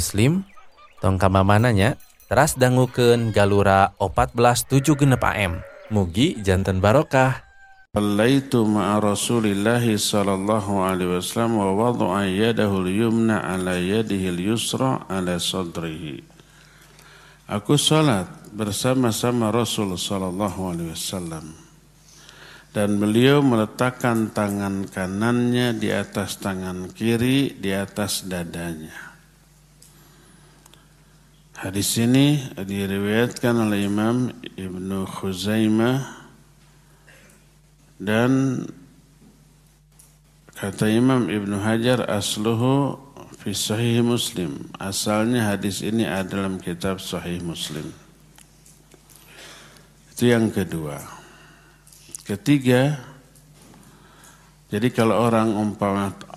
Muslim tong kamamananya teras dangukeun galura 14.76 AM. Mugi janten barokah. Sallaitu ma'a Rasulillahi sallallahu alaihi wasallam wa wada'a yadahu al-yumna ala yadihi al-yusra ala sadrihi. Aku salat bersama-sama Rasul sallallahu alaihi wasallam dan beliau meletakkan tangan kanannya di atas tangan kiri di atas dadanya. Hadis ini diriwayatkan oleh Imam Ibnu Khuzaimah dan kata Imam Ibnu Hajar asluhu fi Sahih Muslim. Asalnya hadis ini ada dalam kitab Sahih Muslim. Itu yang kedua. Ketiga, jadi kalau orang umpama